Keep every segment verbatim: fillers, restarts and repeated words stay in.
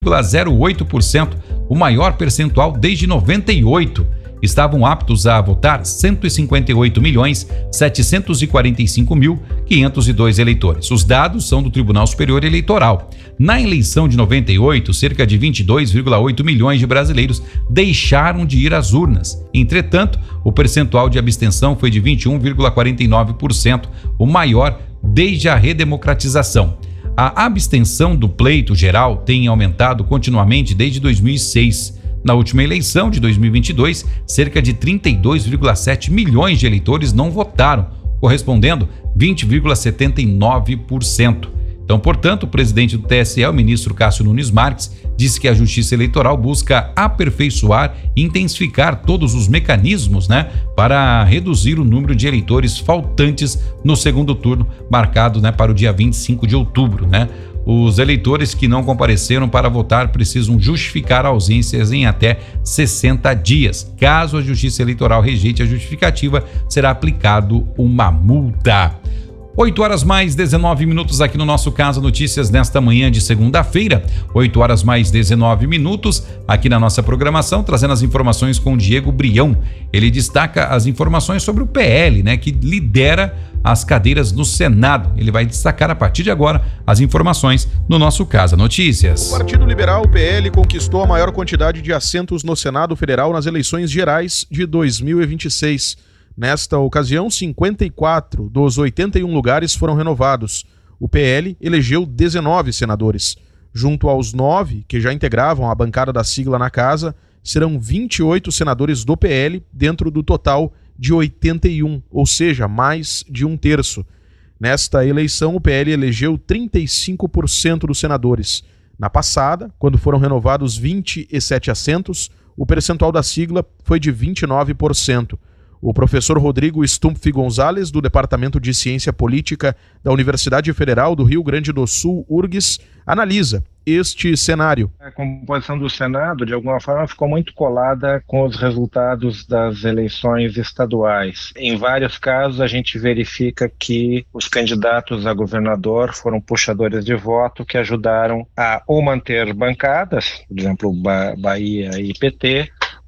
vírgula zero oito por cento, o maior percentual desde noventa e oito. Estavam aptos a votar cento e cinquenta e oito milhões, setecentos e quarenta e cinco mil, quinhentos e dois eleitores. Os dados são do Tribunal Superior Eleitoral. Na eleição de noventa e oito, cerca de vinte e dois vírgula oito milhões de brasileiros deixaram de ir às urnas. Entretanto, o percentual de abstenção foi de vinte e um vírgula quarenta e nove por cento, o maior desde a redemocratização. A abstenção do pleito geral tem aumentado continuamente desde dois mil e seis. Na última eleição de dois mil e vinte e dois, cerca de trinta e dois vírgula sete milhões de eleitores não votaram, correspondendo vinte vírgula setenta e nove por cento. Então, portanto, o presidente do T S E, o ministro Cássio Nunes Marques, disse que a Justiça Eleitoral busca aperfeiçoar e intensificar todos os mecanismos, né, para reduzir o número de eleitores faltantes no segundo turno, marcado, né, para o dia vinte e cinco de outubro, né? Os eleitores que não compareceram para votar precisam justificar ausências em até sessenta dias. Caso a Justiça Eleitoral rejeite a justificativa, será aplicado uma multa. oito horas mais dezenove minutos aqui no nosso Casa Notícias nesta manhã de segunda-feira. oito horas mais dezenove minutos aqui na nossa programação, trazendo as informações com o Diego Brião. Ele destaca as informações sobre o P L, né, que lidera as cadeiras no Senado. Ele vai destacar a partir de agora as informações no nosso Casa Notícias. O Partido Liberal, o P L, conquistou a maior quantidade de assentos no Senado Federal nas eleições gerais de dois mil e vinte e seis. Nesta ocasião, cinquenta e quatro dos oitenta e um lugares foram renovados. O P L elegeu dezenove senadores. Junto aos nove que já integravam a bancada da sigla na casa, serão vinte e oito senadores do P L dentro do total de oitenta e um, ou seja, mais de um terço. Nesta eleição, o P L elegeu trinta e cinco por cento dos senadores. Na passada, quando foram renovados vinte e sete assentos, o percentual da sigla foi de vinte e nove por cento. O professor Rodrigo Stumpf Gonzalez, do Departamento de Ciência Política da Universidade Federal do Rio Grande do Sul, U R G S, analisa este cenário. A composição do Senado, de alguma forma, ficou muito colada com os resultados das eleições estaduais. Em vários casos, a gente verifica que os candidatos a governador foram puxadores de voto que ajudaram a ou manter bancadas, por exemplo, Bahia e P T,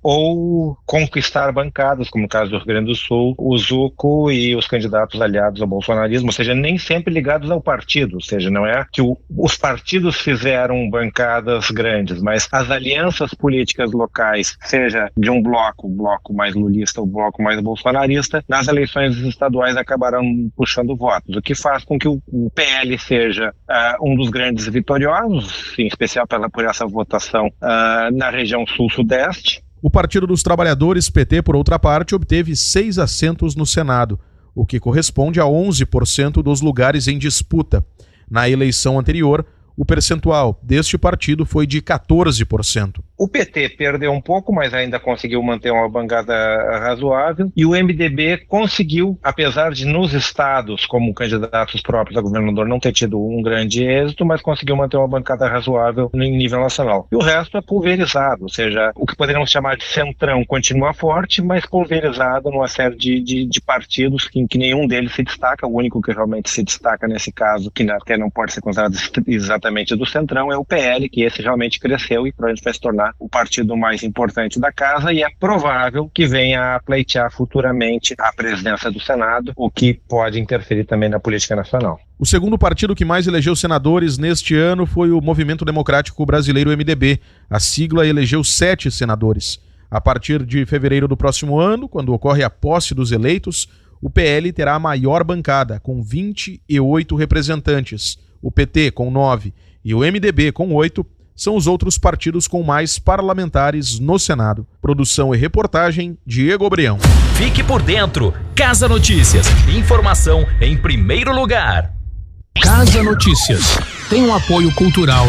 ou conquistar bancadas, como no caso do Rio Grande do Sul, o Zuco e os candidatos aliados ao bolsonarismo, ou seja, nem sempre ligados ao partido, ou seja, não é que o, os partidos fizeram bancadas grandes, mas as alianças políticas locais, seja de um bloco, o bloco mais lulista ou o bloco mais bolsonarista, nas eleições estaduais acabaram puxando votos, o que faz com que o, o P L seja uh, um dos grandes vitoriosos, em especial pela, por essa votação uh, na região sul-sudeste. O Partido dos Trabalhadores, P T, por outra parte, obteve seis assentos no Senado, o que corresponde a onze por cento dos lugares em disputa. Na eleição anterior, o percentual deste partido foi de quatorze por cento. O P T perdeu um pouco, mas ainda conseguiu manter uma bancada razoável, e o M D B conseguiu, apesar de nos estados, como candidatos próprios a governador, não ter tido um grande êxito, mas conseguiu manter uma bancada razoável no nível nacional. E o resto é pulverizado, ou seja, o que poderíamos chamar de centrão continua forte, mas pulverizado numa série de, de, de partidos que, que nenhum deles se destaca. O único que realmente se destaca nesse caso, que até não pode ser considerado exatamente do centrão, é o P L, que esse realmente cresceu e provavelmente vai se tornar o partido mais importante da casa, e é provável que venha a pleitear futuramente a presidência do Senado, o que pode interferir também na política nacional. O segundo partido que mais elegeu senadores neste ano foi o Movimento Democrático Brasileiro, M D B. A sigla elegeu sete senadores. A partir de fevereiro do próximo ano, quando ocorre a posse dos eleitos, o P L terá a maior bancada, com vinte e oito representantes. O P T com nove e o M D B com oito são os outros partidos com mais parlamentares no Senado. Produção e reportagem, Diego Brião. Fique por dentro. Casa Notícias. Informação em primeiro lugar. Casa Notícias. Tem um apoio cultural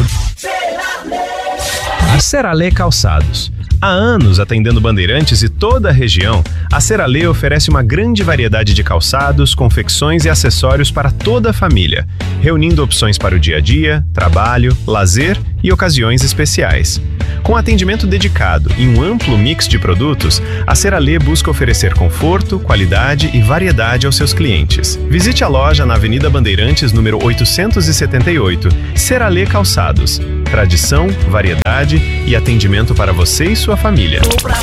A Seralê Calçados. Há anos atendendo Bandeirantes e toda a região, a Seralê oferece uma grande variedade de calçados, confecções e acessórios para toda a família, reunindo opções para o dia a dia, trabalho, lazer e ocasiões especiais. Com atendimento dedicado e um amplo mix de produtos, a Seralê busca oferecer conforto, qualidade e variedade aos seus clientes. Visite a loja na Avenida Bandeirantes, número oitocentos e setenta e oito. Seralê Calçados. Tradição, variedade e atendimento para você e sua família. Vou pra